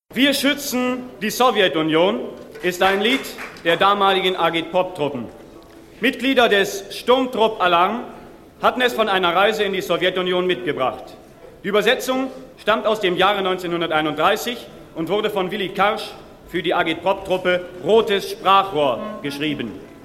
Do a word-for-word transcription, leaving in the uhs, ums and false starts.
Wir schützen die Sowjetunion ist ein Lied der damaligen Agitprop-Truppen. Mitglieder des Sturmtrupp Alarm hatten es von einer Reise in die Sowjetunion mitgebracht. Die Übersetzung stammt aus dem Jahre neunzehnhunderteinunddreißig und wurde von Willi Karsch für die Agitprop-Truppe Rotes Sprachrohr geschrieben.